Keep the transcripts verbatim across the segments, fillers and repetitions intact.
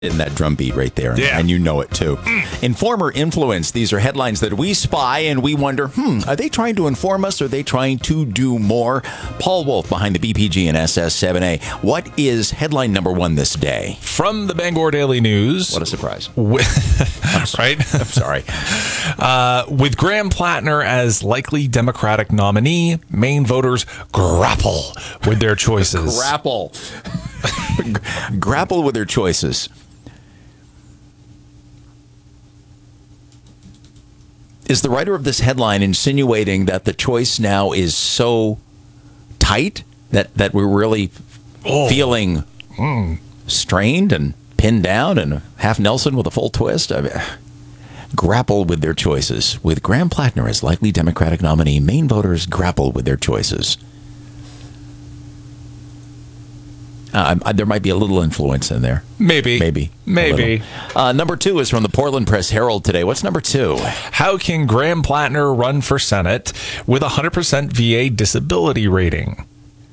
in that drum beat right there, and, Yeah. and you know it too. Informer influence. These are headlines that we spy and we wonder, hmm, are they trying to inform us or are they trying to do more? Paul Wolf behind the B P G and S S seven A. What is headline number one this day? From the Bangor Daily News. What a surprise. Right? I'm sorry. Uh, with Graham Plattner as likely Democratic nominee, Maine voters grapple with their choices. Grapple. Grapple with their choices. Is the writer of this headline insinuating that the choice now is so tight that, that we're really Oh. feeling Mm. strained and pinned down and half Nelson with a full twist? I mean, grapple with their choices. With Graham Plattner as likely Democratic nominee, Maine voters grapple with their choices. Uh, I, there might be a little influence in there. Maybe. Maybe. Maybe. Uh, number two is from the Portland Press Herald today. What's number two? How can Graham Plattner run for Senate with a one hundred percent V A disability rating?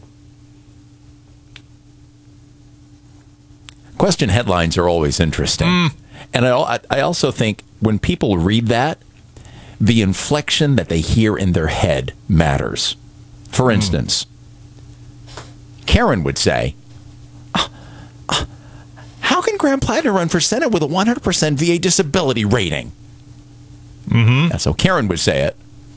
Question headlines are always interesting. Mm. And I, I also think when people read that, the inflection that they hear in their head matters. For instance, mm. Karen would say, uh, uh, how can Graham Plattner run for Senate with a one hundred percent V A disability rating? Mm-hmm. That's how Karen would say it.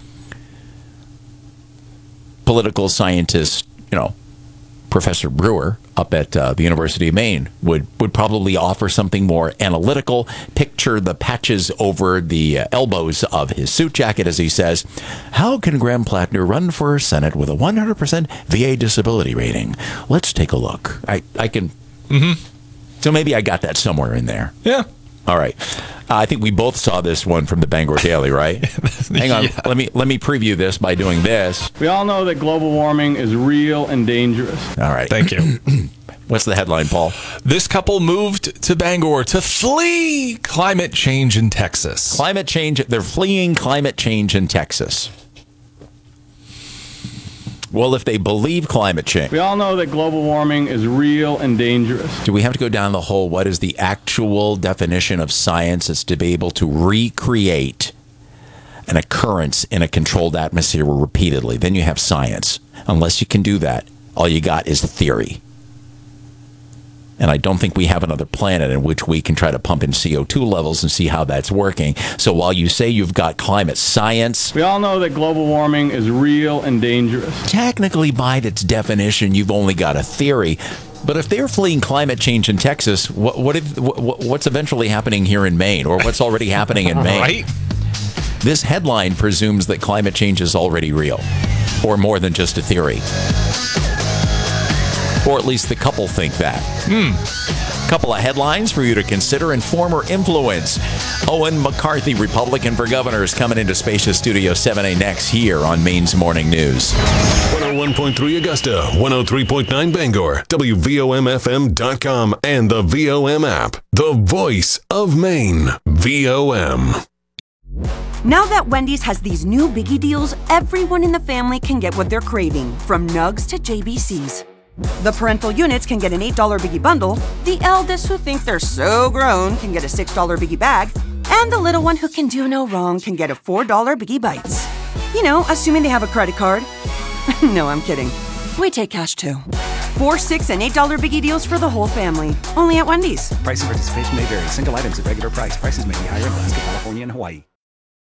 Political scientist, you know, Professor Brewer up at uh, the University of Maine would, would probably offer something more analytical. Picture the patches over the uh, elbows of his suit jacket as he says, how can Graham Plattner run for Senate with a one hundred percent V A disability rating? Let's take a look. I, I can... Mm-hmm. So maybe I got that somewhere in there. Yeah. All right. Uh, I think we both saw this one from the Bangor Daily, right? Hang on. Yeah. Let me let me preview this by doing this. We all know that global warming is real and dangerous. All right. Thank you. What's the headline, Paul? This couple moved to Bangor to flee climate change in Texas. Climate change. They're fleeing climate change in Texas. Well, if they believe climate change, We all know that global warming is real and dangerous. do we have to go down the whole, what is the actual definition of science? It's to be able to recreate an occurrence in a controlled atmosphere repeatedly. Then you have science. Unless you can do that, all you got is theory. And I don't think we have another planet in which we can try to pump in C O two levels and see how that's working. So while you say you've got climate science, We all know that global warming is real and dangerous. technically by its definition, you've only got a theory. But if they're fleeing climate change in Texas, what, what if, what, what's eventually happening here in Maine, or what's already happening in Maine? Right? This headline presumes that climate change is already real, or more than just a theory. Or at least the couple think that. Hmm. Couple of headlines for you to consider. Informer influence. Owen McCarthy, Republican for governor, is coming into Spacious Studio seven A next here on Maine's Morning News. one oh one point three Augusta, one oh three point nine Bangor, W V O M F M dot com, and the V O M app. The voice of Maine. V O M. Now that Wendy's has these new biggie deals, everyone in the family can get what they're craving, from nugs to J B Cs. The parental units can get an eight dollar biggie bundle, the eldest who think they're so grown can get a six dollar biggie bag, and the little one who can do no wrong can get a four dollar biggie bites. You know, assuming they have a credit card. No, I'm kidding. We take cash too. Four, six, and eight dollar biggie deals for the whole family. Only at Wendy's. Price and participation may vary. Single items at regular price. Prices may be higher in Alaska, California, and Hawaii.